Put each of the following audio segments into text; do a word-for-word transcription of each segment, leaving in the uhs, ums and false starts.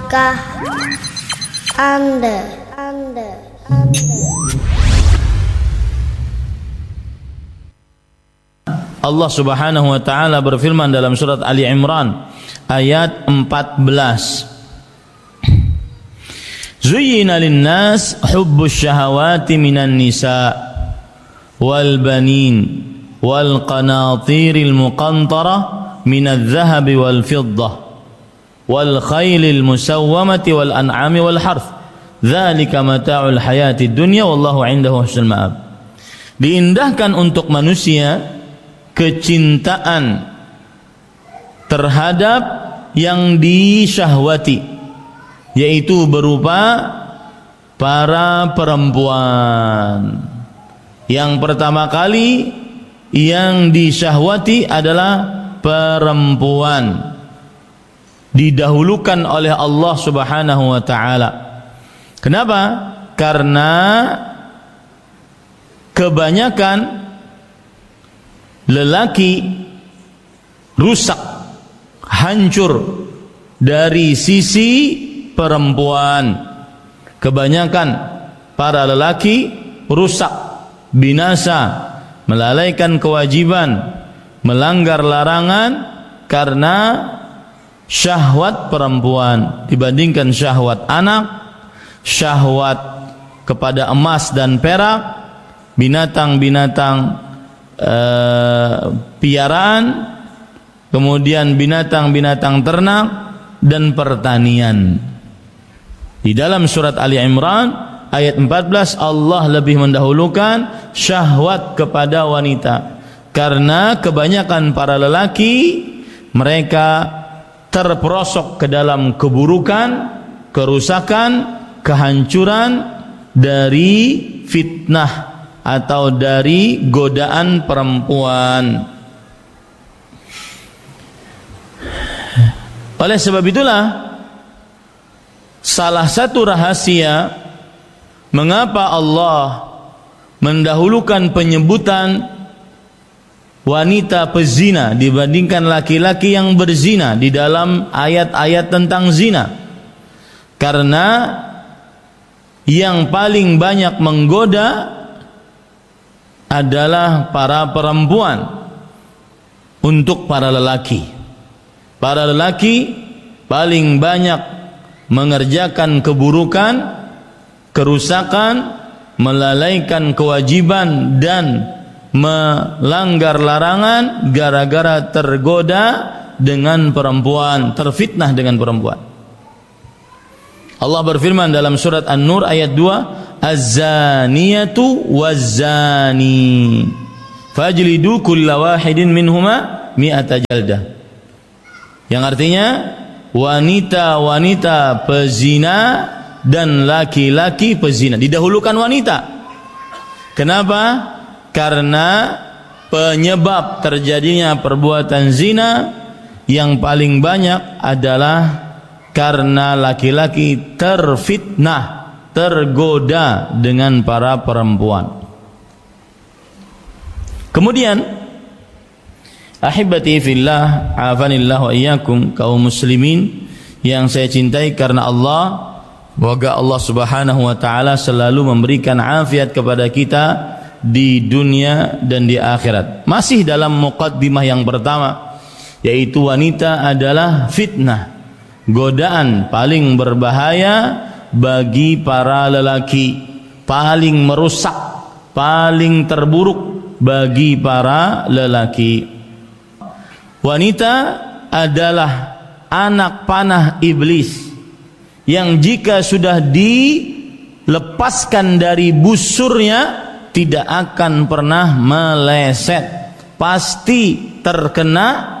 Tahukah Anda, Anda, Anda Allah Subhanahu wa taala berfirman dalam surat Ali Imran ayat empat belas. Zuyyina lin-nas hubbus syahawati minan nisa wal banin wal qanatiril muqantarah minadh dhahabi wal fiddah wal khailil musawwamati wal an'ami wal harth dzalika mata'ul hayatid dunya wallahu 'indahu husnul ma'ab. Diindahkan untuk manusia kecintaan terhadap yang disyahwati, yaitu berupa para perempuan. Yang pertama kali yang disyahwati adalah perempuan, didahulukan oleh Allah Subhanahu wa taala. Kenapa? Karena kebanyakan lelaki rusak, hancur dari sisi perempuan. Kebanyakan para lelaki rusak, binasa, melalaikan kewajiban, melanggar larangan karena syahwat perempuan dibandingkan syahwat anak, syahwat kepada emas dan perak, binatang-binatang Uh, piaraan, kemudian binatang-binatang ternak dan pertanian. Di dalam surat Ali Imran ayat empat belas Allah lebih mendahulukan syahwat kepada wanita, karena kebanyakan para lelaki mereka terperosok ke dalam keburukan, kerusakan, kehancuran dari fitnah atau dari godaan perempuan. Oleh sebab itulah salah satu rahasia mengapa Allah mendahulukan penyebutan wanita pezina dibandingkan laki-laki yang berzina di dalam ayat-ayat tentang zina. Karena yang paling banyak menggoda adalah para perempuan untuk para lelaki. Para lelaki paling banyak mengerjakan keburukan, kerusakan, melalaikan kewajiban dan melanggar larangan gara-gara tergoda dengan perempuan, terfitnah dengan perempuan. Allah berfirman dalam surat An-Nur ayat dua, Az-zaniyatu waz-zani fajlidu kulla wahidin minhuma mi'ata jaldah. Yang artinya wanita-wanita pezina dan laki-laki pezina. Didahulukan wanita. Kenapa? Karena penyebab terjadinya perbuatan zina yang paling banyak adalah karena laki-laki terfitnah, tergoda dengan para perempuan. Kemudian ahibati fillah, afanillah wa iyyakum, kaum muslimin yang saya cintai karena Allah, semoga Allah Subhanahu wa taala selalu memberikan afiat kepada kita di dunia dan di akhirat. Masih dalam muqaddimah yang pertama, yaitu wanita adalah fitnah, godaan paling berbahaya bagi para lelaki, paling merusak, paling terburuk bagi para lelaki. Wanita adalah anak panah iblis yang jika sudah dilepaskan dari busurnya tidak akan pernah meleset, pasti terkena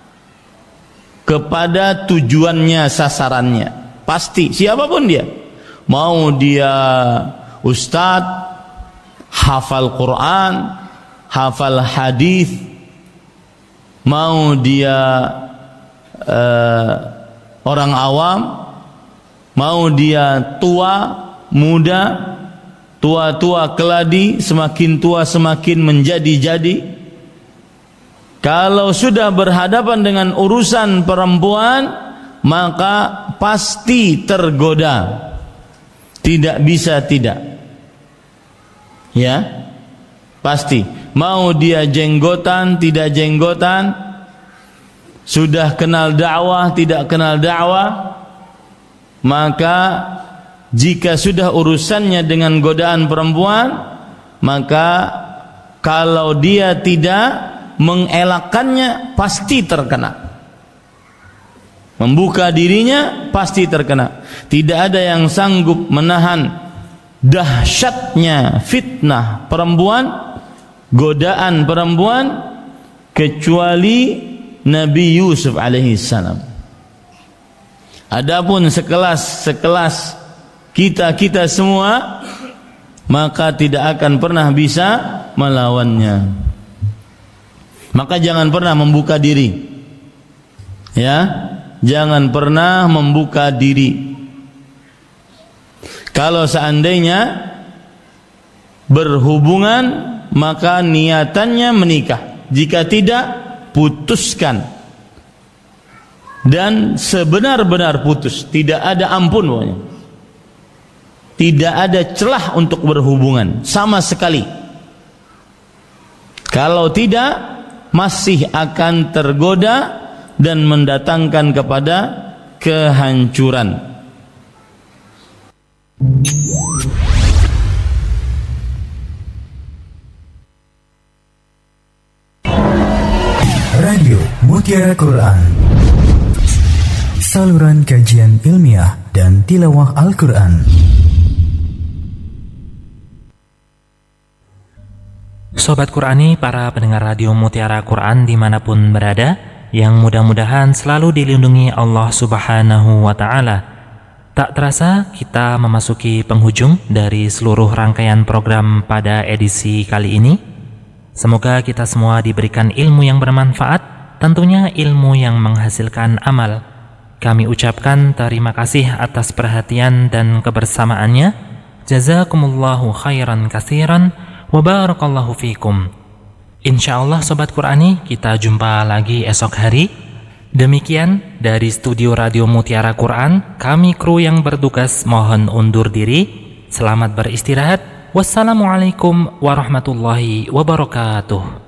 kepada tujuannya, sasarannya. Pasti, siapapun dia, mau dia ustadz, hafal Quran, hafal hadis, mau dia uh, orang awam, mau dia tua, muda, tua-tua keladi, semakin tua semakin menjadi-jadi. Kalau sudah berhadapan dengan urusan perempuan, maka pasti tergoda. Tidak bisa tidak. Ya, pasti. Mau dia jenggotan, tidak jenggotan, sudah kenal dakwah, tidak kenal dakwah, maka jika sudah urusannya dengan godaan perempuan, maka kalau dia tidak mengelakkannya pasti terkena. Membuka dirinya pasti terkena. Tidak ada yang sanggup menahan dahsyatnya fitnah perempuan, godaan perempuan, kecuali Nabi Yusuf alaihi salam. Adapun sekelas sekelas kita-kita semua, maka tidak akan pernah bisa melawannya. Maka jangan pernah membuka diri. Ya, jangan pernah membuka diri. Kalau seandainya berhubungan, maka niatannya menikah. Jika tidak, putuskan. Dan sebenar-benar putus, tidak ada ampun pokoknya. Tidak ada celah untuk berhubungan sama sekali. Kalau tidak, masih akan tergoda dan mendatangkan kepada kehancuran. Radio Mutiara Quran, saluran kajian ilmiah dan tilawah Al-Quran. Sobat Qurani, para pendengar radio Mutiara Quran dimanapun berada, yang mudah-mudahan selalu dilindungi Allah Subhanahu wa Ta'ala. Tak terasa kita memasuki penghujung dari seluruh rangkaian program pada edisi kali ini. Semoga kita semua diberikan ilmu yang bermanfaat, tentunya ilmu yang menghasilkan amal. Kami ucapkan terima kasih atas perhatian dan kebersamaannya. Jazakumullahu khairan katsiran wa barakallahu fikum. Insyaallah Sobat Qurani, kita jumpa lagi esok hari. Demikian dari studio Radio Mutiara Quran, kami kru yang bertugas mohon undur diri. Selamat beristirahat. Wassalamualaikum warahmatullahi wabarakatuh.